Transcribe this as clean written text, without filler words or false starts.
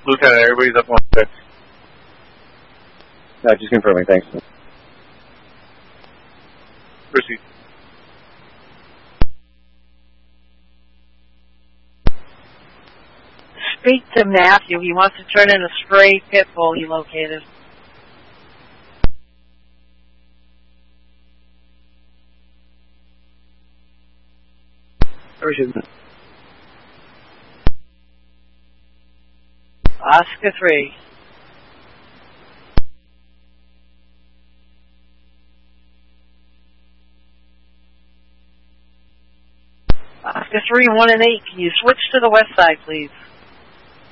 Lieutenant, everybody's up 1-6. Just confirming, thanks. Proceed. Speak to Matthew. He wants to turn in a stray pit bull he located. Oscar 3. Oscar 3, 1 and 8. Can you switch to the west side, please?